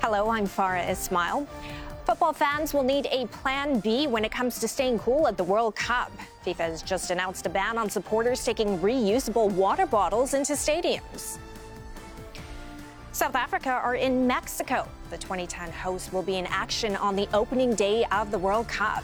Hello, I'm Farah Ismail. Football fans will need a plan B when it comes to staying cool at the World Cup. FIFA has just announced a ban on supporters taking reusable water bottles into stadiums. South Africa are in Mexico. The 2010 hosts will be in action on the opening day of the World Cup.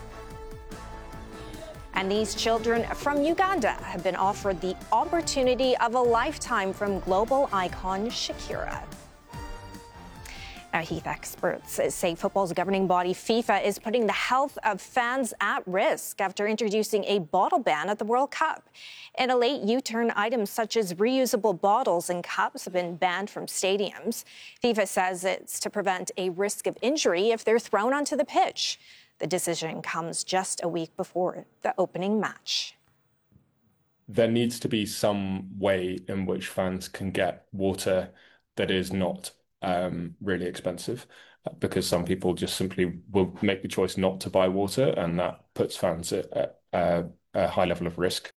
And these children from Uganda have been offered the opportunity of a lifetime from global icon Shakira. Now, Heath, experts say football's governing body, FIFA, is putting the health of fans at risk after introducing a bottle ban at the World Cup. In a late U-turn, items such as reusable bottles and cups have been banned from stadiums. FIFA says it's to prevent a risk of injury if they're thrown onto the pitch. The decision comes just a week before the opening match. There needs to be some way in which fans can get water that is not really expensive, because some people just simply will make the choice not to buy water, and that puts fans at a high level of risk.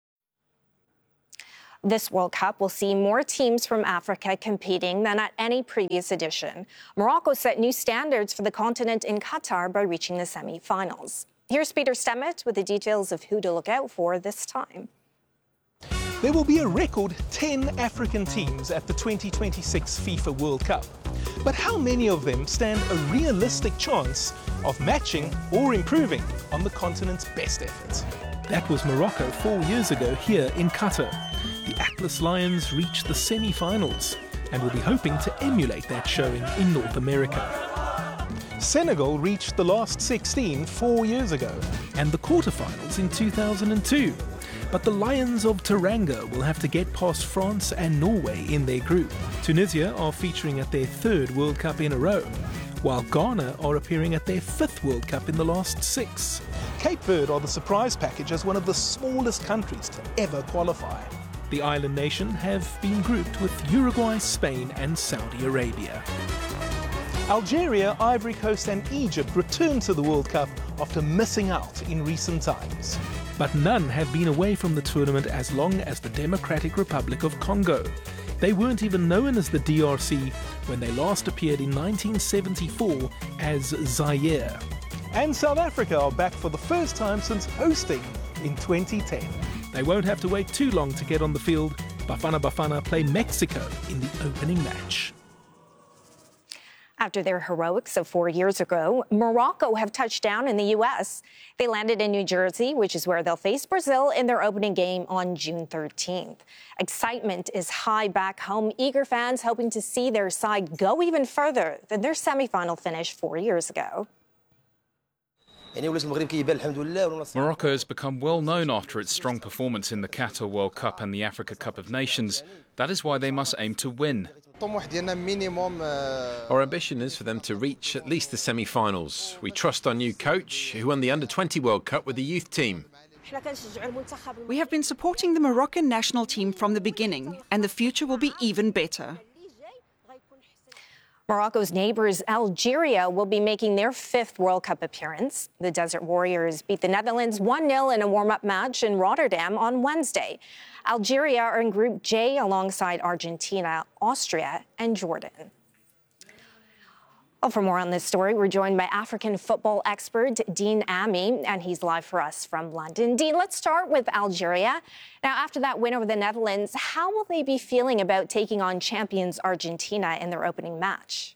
This World Cup will see more teams from Africa competing than at any previous edition. Morocco set new standards for the continent in Qatar by reaching the semi-finals. Here's Peter Stemmet with the details of who to look out for this time. There will be a record 10 African teams at the 2026 FIFA World Cup. But how many of them stand a realistic chance of matching or improving on the continent's best efforts? That was Morocco 4 years ago here in Qatar. The Atlas Lions reached the semi-finals and will be hoping to emulate that showing in North America. Senegal reached the last 16 4 years ago and the quarterfinals in 2002. But the Lions of Teranga will have to get past France and Norway in their group. Tunisia are featuring at their third World Cup in a row, while Ghana are appearing at their fifth World Cup in the last 6. Cape Verde are the surprise package as one of the smallest countries to ever qualify. The island nation have been grouped with Uruguay, Spain and Saudi Arabia. Algeria, Ivory Coast and Egypt returned to the World Cup after missing out in recent times. But none have been away from the tournament as long as the Democratic Republic of Congo. They weren't even known as the DRC when they last appeared in 1974 as Zaire. And South Africa are back for the first time since hosting in 2010. They won't have to wait too long to get on the field. Bafana Bafana play Mexico in the opening match. After their heroics of 4 years ago, Morocco have touched down in the U.S. They landed in New Jersey, which is where they'll face Brazil in their opening game on June 13th. Excitement is high back home, eager fans hoping to see their side go even further than their semi-final finish 4 years ago. Morocco has become well known after its strong performance in the Qatar World Cup and the Africa Cup of Nations. That is why they must aim to win. Our ambition is for them to reach at least the semi-finals. We trust our new coach, who won the Under-20 World Cup with the youth team. We have been supporting the Moroccan national team from the beginning, and the future will be even better. Morocco's neighbours, Algeria, will be making their 5th World Cup appearance. The Desert Warriors beat the Netherlands 1-0 in a warm-up match in Rotterdam on Wednesday. Algeria are in Group J alongside Argentina, Austria and Jordan. Well, for more on this story, we're joined by African football expert Dean Amy, and he's live for us from London. Dean, let's start with Algeria. Now, after that win over the Netherlands, how will they be feeling about taking on champions Argentina in their opening match?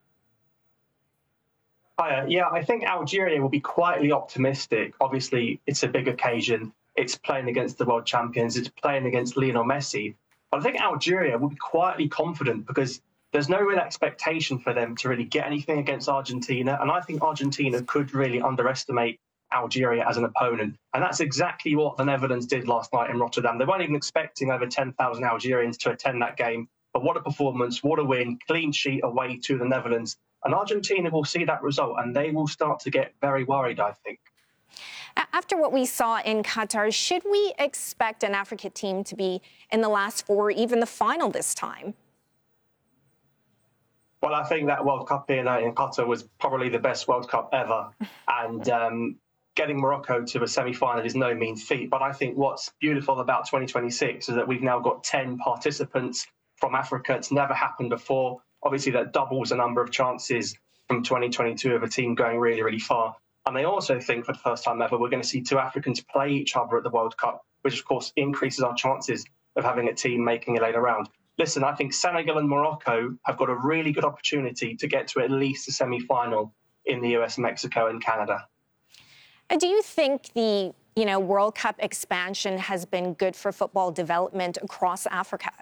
Yeah, I think Algeria will be quietly optimistic. Obviously, it's a big occasion. It's playing against the world champions. It's playing against Lionel Messi. But I think Algeria will be quietly confident because there's no real expectation for them to really get anything against Argentina. And I think Argentina could really underestimate Algeria as an opponent. And that's exactly what the Netherlands did last night in Rotterdam. They weren't even expecting over 10,000 Algerians to attend that game. But what a performance, what a win, clean sheet away to the Netherlands. And Argentina will see that result and they will start to get very worried, I think. After what we saw in Qatar, should we expect an African team to be in the last 4 or even the final this time? Well, I think that World Cup in Qatar was probably the best World Cup ever. And getting Morocco to a semi-final is no mean feat. But I think what's beautiful about 2026 is that we've now got 10 participants from Africa. It's never happened before. Obviously, that doubles the number of chances from 2022 of a team going really, really far. And they also think for the first time ever, we're going to see two Africans play each other at the World Cup, which of course increases our chances of having a team making a later round. Listen, I think Senegal and Morocco have got a really good opportunity to get to at least the semi-final in the US, Mexico and Canada. And do you think the World Cup expansion has been good for football development across Africa?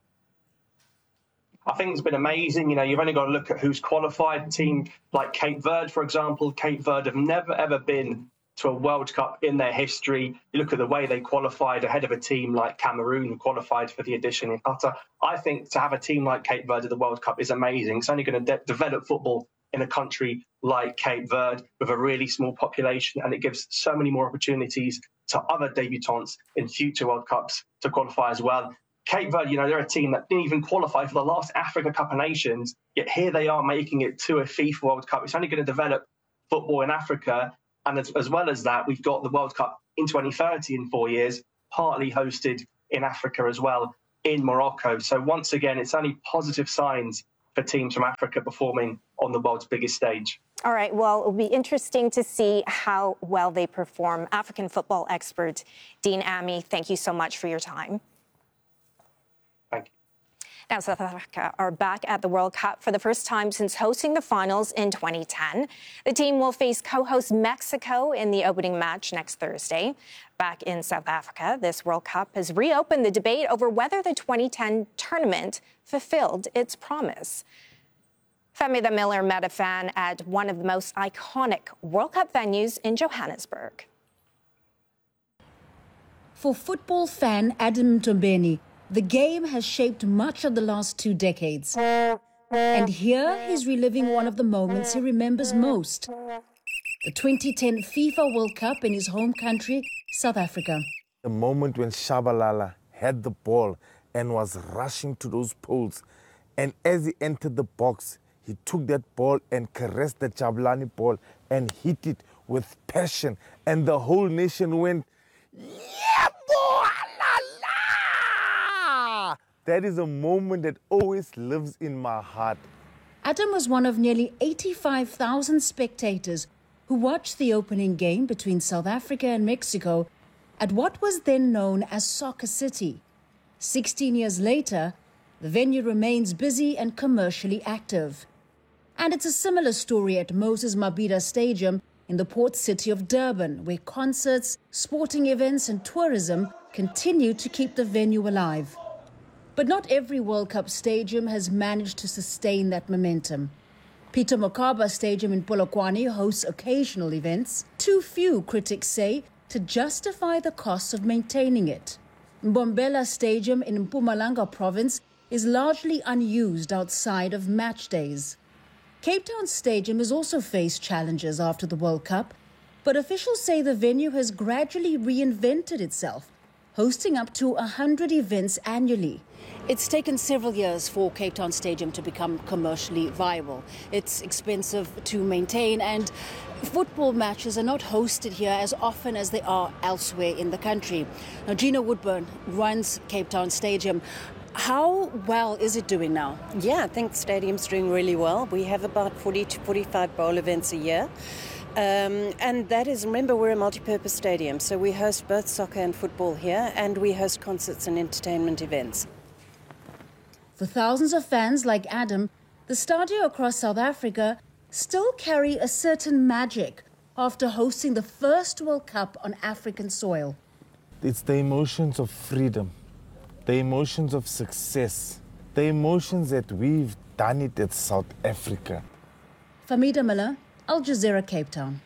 I think it's been amazing. You've only got to look at who's qualified. A team like Cape Verde, for example. Cape Verde have never, ever been to a World Cup in their history. You look at the way they qualified ahead of a team like Cameroon, who qualified for the edition in Qatar. I think to have a team like Cape Verde at the World Cup is amazing. It's only going to develop football in a country like Cape Verde with a really small population, and it gives so many more opportunities to other debutants in future World Cups to qualify as well. Cape Verde, they're a team that didn't even qualify for the last Africa Cup of Nations, yet here they are making it to a FIFA World Cup. It's only going to develop football in Africa. And as well as that, we've got the World Cup in 2030 in 4 years, partly hosted in Africa as well, in Morocco. So once again, it's only positive signs for teams from Africa performing on the world's biggest stage. All right, well, it'll be interesting to see how well they perform. African football expert Dean Amy, thank you so much for your time. Thank you. Now, South Africa are back at the World Cup for the first time since hosting the finals in 2010. The team will face co-host Mexico in the opening match next Thursday. Back in South Africa, this World Cup has reopened the debate over whether the 2010 tournament fulfilled its promise. Femi the Miller met a fan at one of the most iconic World Cup venues in Johannesburg. For football fan Adam Mtombeni, the game has shaped much of the last 2 decades. And here he's reliving one of the moments he remembers most. The 2010 FIFA World Cup in his home country, South Africa. The moment when Shabalala had the ball and was rushing to those poles. And as he entered the box, he took that ball and caressed the Jabulani ball and hit it with passion. And the whole nation went, yeah, boy, la, la! That is a moment that always lives in my heart. Adam was one of nearly 85,000 spectators who watched the opening game between South Africa and Mexico at what was then known as Soccer City. 16 years later, the venue remains busy and commercially active. And it's a similar story at Moses Mabhida Stadium in the port city of Durban, where concerts, sporting events and tourism continue to keep the venue alive. But not every World Cup stadium has managed to sustain that momentum. Peter Mokaba Stadium in Polokwane hosts occasional events. Too few, critics say, to justify the costs of maintaining it. Mbombela Stadium in Mpumalanga province is largely unused outside of match days. Cape Town Stadium has also faced challenges after the World Cup, but officials say the venue has gradually reinvented itself, hosting up to 100 events annually. It's taken several years for Cape Town Stadium to become commercially viable. It's expensive to maintain, and football matches are not hosted here as often as they are elsewhere in the country. Now, Gina Woodburn runs Cape Town Stadium. How well is it doing now? Yeah, I think the stadium's doing really well. We have about 40 to 45 bowl events a year. And that is, remember, we're a multi-purpose stadium, so we host both soccer and football here, and we host concerts and entertainment events. For thousands of fans like Adam, the stadia across South Africa still carry a certain magic after hosting the first World Cup on African soil. It's the emotions of freedom, the emotions of success, the emotions that we've done it at South Africa. Famida Miller, Al Jazeera, Cape Town.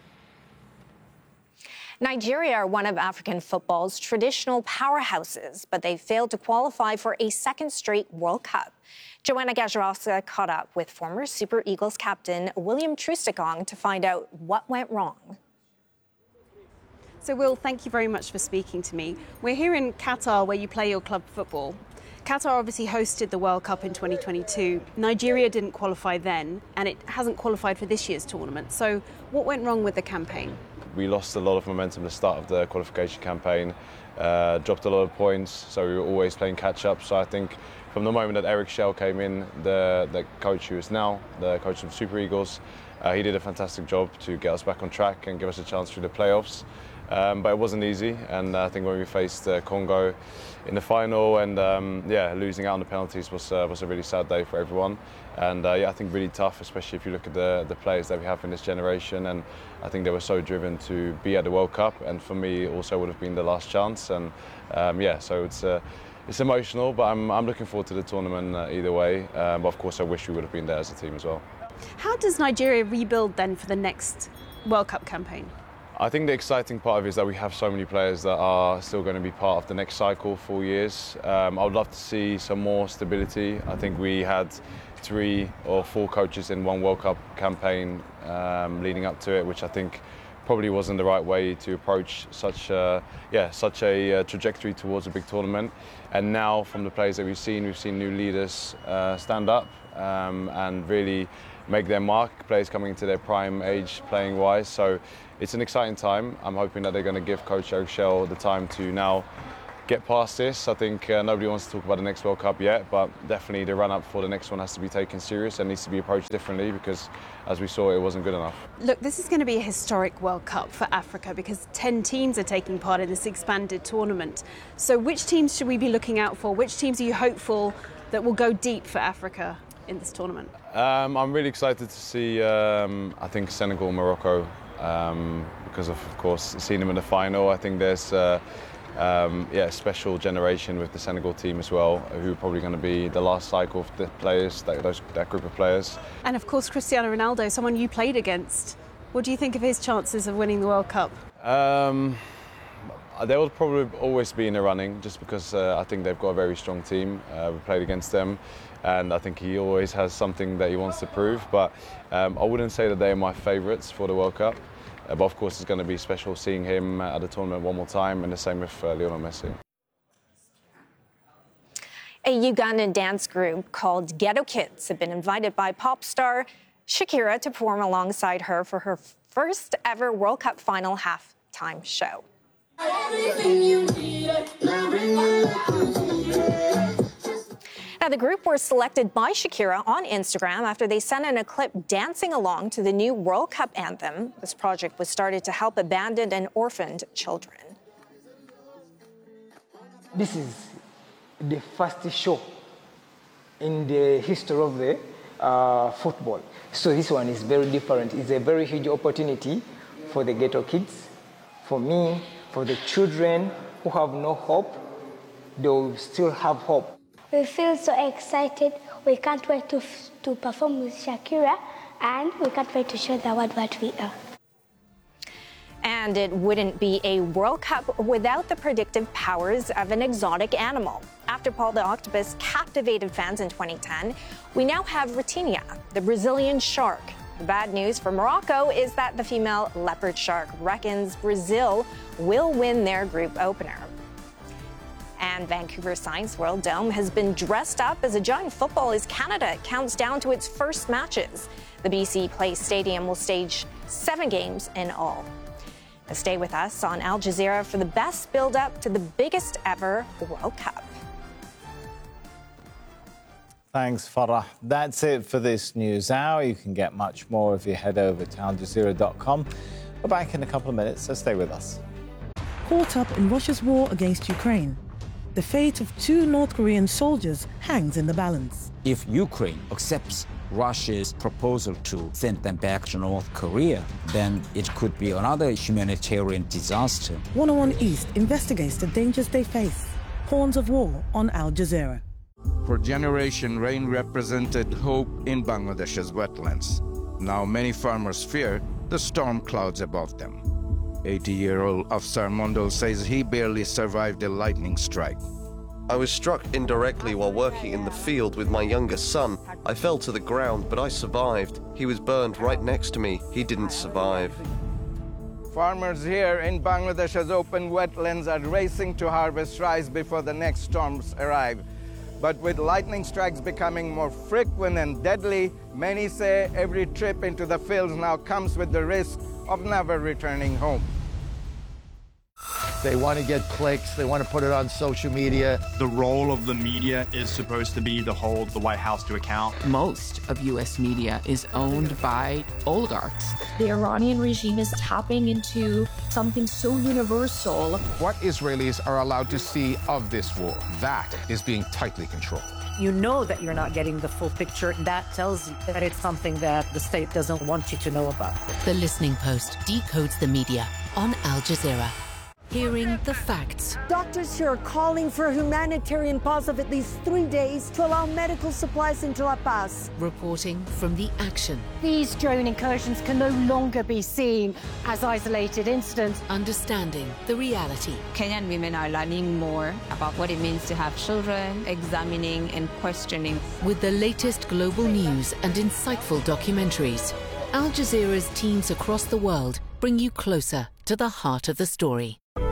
Nigeria are one of African football's traditional powerhouses, but they failed to qualify for a second straight World Cup. Joanna Gajarasa caught up with former Super Eagles captain William Troost-Ekong to find out what went wrong. So, Will, thank you very much for speaking to me. We're here in Qatar, where you play your club football. Qatar obviously hosted the World Cup in 2022. Nigeria didn't qualify then, and it hasn't qualified for this year's tournament. So what went wrong with the campaign? We lost a lot of momentum at the start of the qualification campaign, dropped a lot of points, so we were always playing catch-up. So I think from the moment that Eric Schell came in, the coach who is now the coach of Super Eagles, he did a fantastic job to get us back on track and give us a chance through the playoffs. But it wasn't easy, and I think when we faced Congo in the final and losing out on the penalties was a really sad day for everyone. And I think really tough, especially if you look at the players that we have in this generation. And I think they were so driven to be at the World Cup, and for me also would have been the last chance. And so it's emotional, but I'm looking forward to the tournament either way. But of course I wish we would have been there as a team as well. How does Nigeria rebuild then for the next World Cup campaign? I think the exciting part of it is that we have so many players that are still going to be part of the next cycle, 4 years. I would love to see some more stability. I think we had 3 or 4 coaches in one World Cup campaign leading up to it, which I think probably wasn't the right way to approach such a trajectory towards a big tournament. And now from the players that we've seen new leaders stand up and really make their mark, players coming into their prime age playing wise. So it's an exciting time. I'm hoping that they're going to give Coach Eric Schell the time to now get past this. I think nobody wants to talk about the next World Cup yet, but definitely the run-up for the next one has to be taken serious and needs to be approached differently, because as we saw, it wasn't good enough. Look, this is going to be a historic World Cup for Africa because 10 teams are taking part in this expanded tournament. So which teams should we be looking out for? Which teams are you hopeful that will go deep for Africa in this tournament? I'm really excited to see, I think, Senegal, Morocco, because of course, seeing them in the final. I think there's a special generation with the Senegal team as well, who are probably going to be the last cycle of the players, that group of players. And of course, Cristiano Ronaldo, someone you played against. What do you think of his chances of winning the World Cup? They will probably always be in the running, just because I think they've got a very strong team. We played against them, and I think he always has something that he wants to prove. But I wouldn't say that they are my favourites for the World Cup. But of course, it's going to be special seeing him at the tournament one more time, and the same with Lionel Messi. A Ugandan dance group called Ghetto Kids have been invited by pop star Shakira to perform alongside her for her first ever World Cup final halftime show. Now, the group were selected by Shakira on Instagram after they sent in a clip dancing along to the new World Cup anthem. This project was started to help abandoned and orphaned children. This is the first show in the history of the football. So this one is very different. It's a very huge opportunity for the ghetto kids, for me, for the children who have no hope. They will still have hope. We feel so excited. We can't wait to perform with Shakira, and we can't wait to show the world what we are. And it wouldn't be a World Cup without the predictive powers of an exotic animal. After Paul the Octopus captivated fans in 2010, we now have Ratinha, the Brazilian shark. The bad news for Morocco is that the female leopard shark reckons Brazil will win their group opener. And Vancouver Science World Dome has been dressed up as a giant football as Canada counts down to its first matches. The BC Place Stadium will stage 7 games in all. Now stay with us on Al Jazeera for the best build-up to the biggest ever World Cup. Thanks, Farah. That's it for this news hour. You can get much more if you head over to aljazeera.com. We're back in a couple of minutes, so stay with us. Caught up in Russia's war against Ukraine, the fate of 2 North Korean soldiers hangs in the balance. If Ukraine accepts Russia's proposal to send them back to North Korea, then it could be another humanitarian disaster. 101 East investigates the dangers they face. Horns of War on Al Jazeera. For generations, rain represented hope in Bangladesh's wetlands. Now many farmers fear the storm clouds above them. 80-year-old Afsar Mondal says he barely survived a lightning strike. I was struck indirectly while working in the field with my youngest son. I fell to the ground, but I survived. He was burned right next to me. He didn't survive. Farmers here in Bangladesh's open wetlands are racing to harvest rice before the next storms arrive. But with lightning strikes becoming more frequent and deadly, many say every trip into the fields now comes with the risk of never returning home. They want to get clicks. They want to put it on social media. The role of the media is supposed to be to hold the White House to account. Most of U.S. media is owned by oligarchs. The Iranian regime is tapping into something so universal. What Israelis are allowed to see of this war, that is being tightly controlled. You know that you're not getting the full picture. That tells you that it's something that the state doesn't want you to know about. The Listening Post decodes the media on Al Jazeera. Hearing the facts. Doctors here are calling for a humanitarian pause of at least 3 days to allow medical supplies into La Paz. Reporting from the action. These drone incursions can no longer be seen as isolated incidents. Understanding the reality. Kenyan women are learning more about what it means to have children, examining and questioning. With the latest global news and insightful documentaries, Al Jazeera's teams across the world bring you closer to the heart of the story.